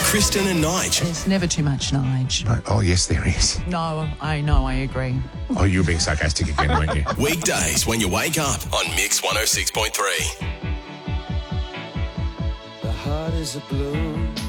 Kristen and Nige. There's never too much, Nige. No, oh, yes, there is. No, I agree. Oh, you were being sarcastic again, weren't you? Weekdays when you wake up on Mix 106.3. The heart is a blue.